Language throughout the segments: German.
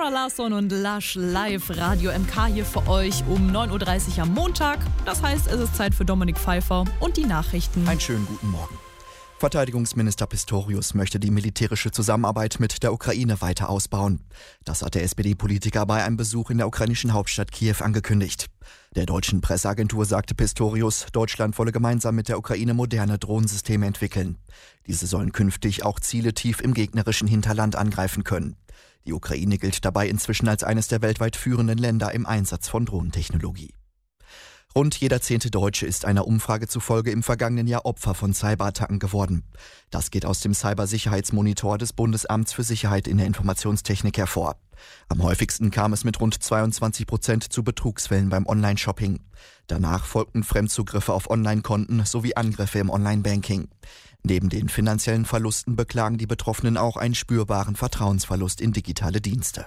Sara Larsson und Lush live Radio MK hier für euch um 9.30 Uhr am Montag. Das heißt, es ist Zeit für Dominik Pfeiffer und die Nachrichten. Einen schönen guten Morgen. Verteidigungsminister Pistorius möchte die militärische Zusammenarbeit mit der Ukraine weiter ausbauen. Das hat der SPD-Politiker bei einem Besuch in der ukrainischen Hauptstadt Kiew angekündigt. Der deutschen Presseagentur sagte Pistorius, Deutschland wolle gemeinsam mit der Ukraine moderne Drohnensysteme entwickeln. Diese sollen künftig auch Ziele tief im gegnerischen Hinterland angreifen können. Die Ukraine gilt dabei inzwischen als eines der weltweit führenden Länder im Einsatz von Drohnentechnologie. Rund jeder 10. Deutsche ist einer Umfrage zufolge im vergangenen Jahr Opfer von Cyberattacken geworden. Das geht aus dem Cybersicherheitsmonitor des Bundesamts für Sicherheit in der Informationstechnik hervor. Am häufigsten kam es mit rund 22% zu Betrugsfällen beim Online-Shopping. Danach folgten Fremdzugriffe auf Online-Konten sowie Angriffe im Online-Banking. Neben den finanziellen Verlusten beklagen die Betroffenen auch einen spürbaren Vertrauensverlust in digitale Dienste.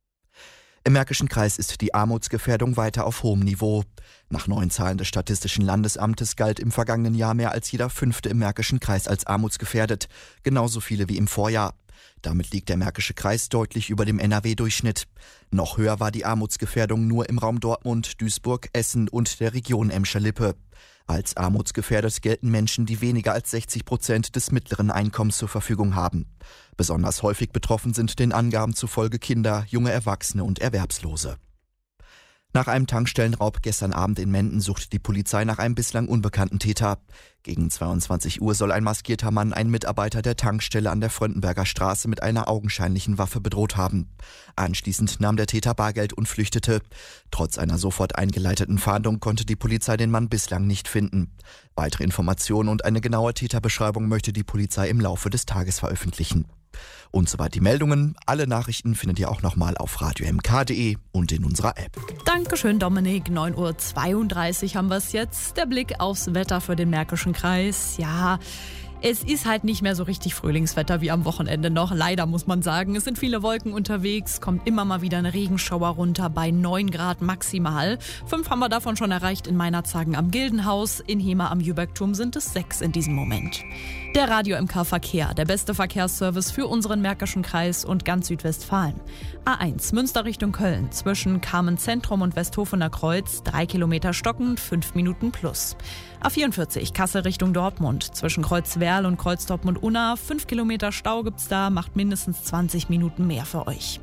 Im Märkischen Kreis ist die Armutsgefährdung weiter auf hohem Niveau. Nach neuen Zahlen des Statistischen Landesamtes galt im vergangenen Jahr mehr als jeder Fünfte im Märkischen Kreis als armutsgefährdet, genauso viele wie im Vorjahr. Damit liegt der Märkische Kreis deutlich über dem NRW-Durchschnitt. Noch höher war die Armutsgefährdung nur im Raum Dortmund, Duisburg, Essen und der Region Emscher-Lippe. Als armutsgefährdet gelten Menschen, die weniger als 60% des mittleren Einkommens zur Verfügung haben. Besonders häufig betroffen sind den Angaben zufolge Kinder, junge Erwachsene und Erwerbslose. Nach einem Tankstellenraub gestern Abend in Menden sucht die Polizei nach einem bislang unbekannten Täter. Gegen 22 Uhr soll ein maskierter Mann einen Mitarbeiter der Tankstelle an der Fröndenberger Straße mit einer augenscheinlichen Waffe bedroht haben. Anschließend nahm der Täter Bargeld und flüchtete. Trotz einer sofort eingeleiteten Fahndung konnte die Polizei den Mann bislang nicht finden. Weitere Informationen und eine genaue Täterbeschreibung möchte die Polizei im Laufe des Tages veröffentlichen. Und soweit die Meldungen. Alle Nachrichten findet ihr auch nochmal auf radiomk.de und in unserer App. Dankeschön, Dominik. 9.32 Uhr haben wir es jetzt. Der Blick aufs Wetter für den Märkischen Kreis. Ja, es ist halt nicht mehr so richtig Frühlingswetter wie am Wochenende noch. Leider muss man sagen. Es sind viele Wolken unterwegs, kommt immer mal wieder ein Regenschauer runter bei 9 Grad maximal. 5 haben wir davon schon erreicht in Meinerzhagen am Gildenhaus. In Hemer am Jübergturm sind es 6 in diesem Moment. Der Radio MK Verkehr, der beste Verkehrsservice für unseren Märkischen Kreis und ganz Südwestfalen. A1 Münster Richtung Köln zwischen Carmen Zentrum und Westhofener Kreuz 3 Kilometer stockend, 5 Minuten plus. A44 Kassel Richtung Dortmund zwischen Kreuzwerl und Kreuz Dortmund-Unna 5 Kilometer Stau gibt's da, macht mindestens 20 Minuten mehr für euch.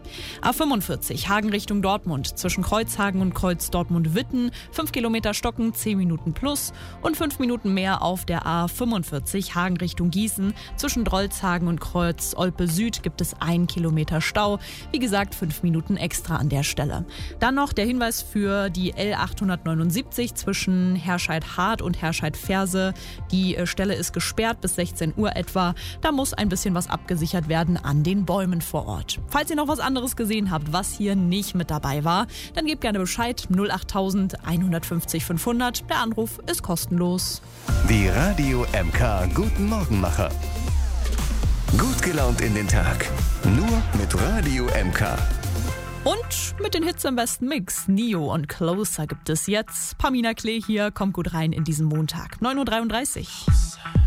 A45 Hagen Richtung Dortmund zwischen Kreuzhagen und Kreuz Dortmund-Witten 5 Kilometer stockend, 10 Minuten plus und 5 Minuten mehr auf der A45 Hagen Richtung Gießen zwischen Drolzhagen und Kreuz Olpe Süd gibt es 1 Kilometer Stau. Wie gesagt, 5 Minuten extra an der Stelle. Dann noch der Hinweis für die L879 zwischen Herscheid-Hart und Herscheid-Ferse. Die Stelle ist gesperrt bis 16 Uhr etwa. Da muss ein bisschen was abgesichert werden an den Bäumen vor Ort. Falls ihr noch was anderes gesehen habt, was hier nicht mit dabei war, dann gebt gerne Bescheid. 08000 150 500. Der Anruf ist kostenlos. Die Radio MK Guten Morgenmacher. Gut gelaunt in den Tag. Nur mit Radio MK. Und mit den Hits im besten Mix. Neo und Closer gibt es jetzt. Pamina Klee hier, kommt gut rein in diesen Montag. 9.33 Uhr.